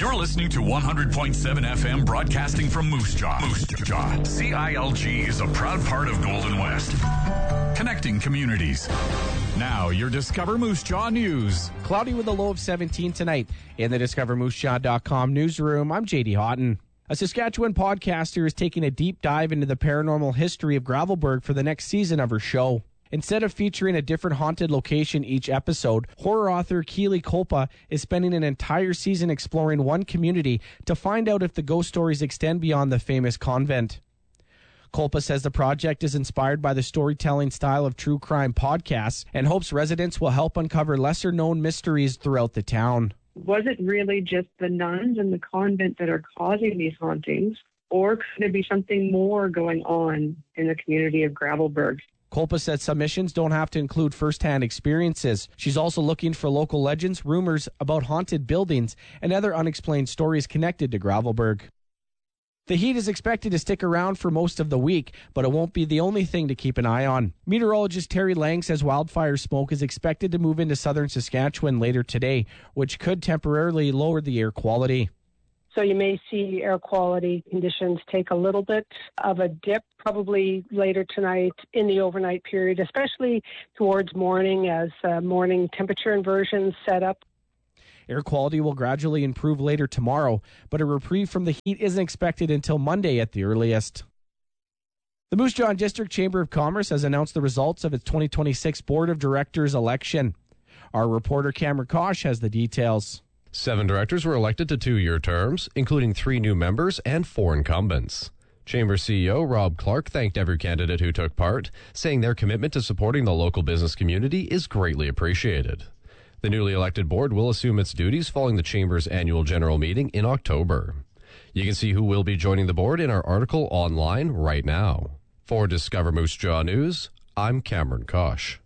You're listening to 100.7 FM broadcasting from Moose Jaw. Moose Jaw. CILG is a proud part of Golden West. Connecting communities. Now, your Discover Moose Jaw news. Cloudy with a low of 17 tonight. In the DiscoverMooseJaw.com newsroom, I'm JD Houghton. A Saskatchewan podcaster is taking a deep dive into the paranormal history of Gravelbourg for the next season of her show. Instead of featuring a different haunted location each episode, horror author Keely Kolpa is spending an entire season exploring one community to find out if the ghost stories extend beyond the famous convent. Kolpa says the project is inspired by the storytelling style of true crime podcasts and hopes residents will help uncover lesser-known mysteries throughout the town. Was it really just the nuns and the convent that are causing these hauntings, or could there be something more going on in the community of Gravelbourg? Kolpa said submissions don't have to include first-hand experiences. She's also looking for local legends, rumors about haunted buildings, and other unexplained stories connected to Gravelbourg. The heat is expected to stick around for most of the week, but it won't be the only thing to keep an eye on. Meteorologist Terry Lang says wildfire smoke is expected to move into southern Saskatchewan later today, which could temporarily lower the air quality. So you may see air quality conditions take a little bit of a dip, probably later tonight in the overnight period, especially towards morning as morning temperature inversions set up. Air quality will gradually improve later tomorrow, but a reprieve from the heat isn't expected until Monday at the earliest. The Moose Jaw District Chamber of Commerce has announced the results of its 2026 Board of Directors election. Our reporter Cameron Kosh has the details. 7 directors were elected to 2-year terms, including 3 new members and 4 incumbents. Chamber CEO Rob Clark thanked every candidate who took part, saying their commitment to supporting the local business community is greatly appreciated. The newly elected board will assume its duties following the Chamber's annual general meeting in October. You can see who will be joining the board in our article online right now. For Discover Moose Jaw News, I'm Cameron Kosh.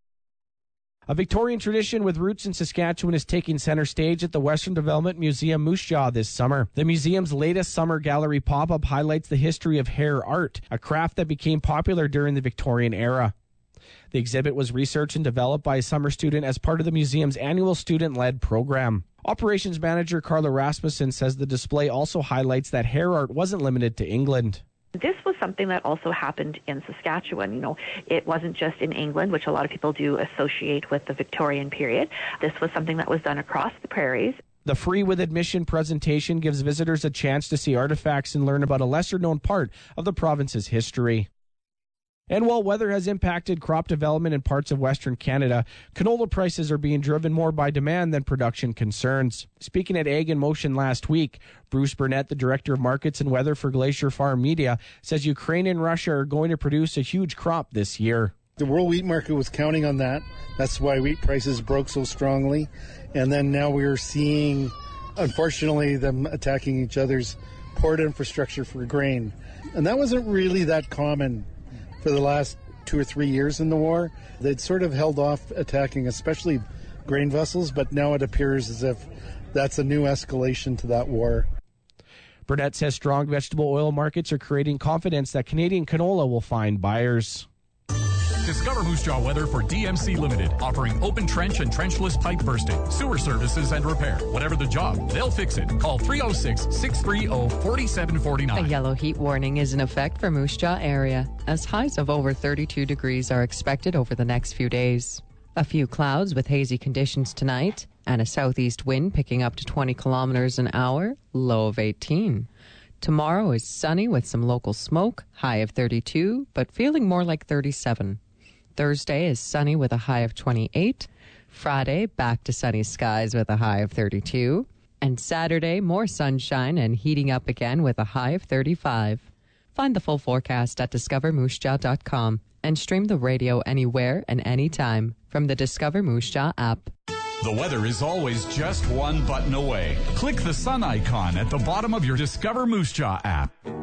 A Victorian tradition with roots in Saskatchewan is taking center stage at the Western Development Museum Moose Jaw this summer. The museum's latest summer gallery pop-up highlights the history of hair art, a craft that became popular during the Victorian era. The exhibit was researched and developed by a summer student as part of the museum's annual student-led program. Operations manager Carla Rasmussen says the display also highlights that hair art wasn't limited to England. This was something that also happened in Saskatchewan. You know, it wasn't just in England, which a lot of people do associate with the Victorian period. This was something that was done across the prairies. The free with admission presentation gives visitors a chance to see artifacts and learn about a lesser-known part of the province's history. And while weather has impacted crop development in parts of Western Canada, canola prices are being driven more by demand than production concerns. Speaking at Ag in Motion last week, Bruce Burnett, the Director of Markets and Weather for Glacier Farm Media, says Ukraine and Russia are going to produce a huge crop this year. The world wheat market was counting on that. That's why wheat prices broke so strongly. And then now we're seeing, unfortunately, them attacking each other's port infrastructure for grain. And that wasn't really that common for the last 2 or 3 years in the war. They'd sort of held off attacking, especially grain vessels, but now it appears as if that's a new escalation to that war. Burnett says strong vegetable oil markets are creating confidence that Canadian canola will find buyers. Discover Moose Jaw weather for DMC Limited, offering open trench and trenchless pipe bursting, sewer services and repair. Whatever the job, they'll fix it. Call 306-630-4749. A yellow heat warning is in effect for Moose Jaw area, as highs of over 32 degrees are expected over the next few days. A few clouds with hazy conditions tonight, and a southeast wind picking up to 20 kilometers an hour, low of 18. Tomorrow is sunny with some local smoke, high of 32, but feeling more like 37. Thursday is sunny with a high of 28. Friday, back to sunny skies with a high of 32. And Saturday, more sunshine and heating up again with a high of 35. Find the full forecast at discovermoosejaw.com and stream the radio anywhere and anytime from the Discover Moose Jaw app. The weather is always just one button away. Click the sun icon at the bottom of your Discover Moose Jaw app.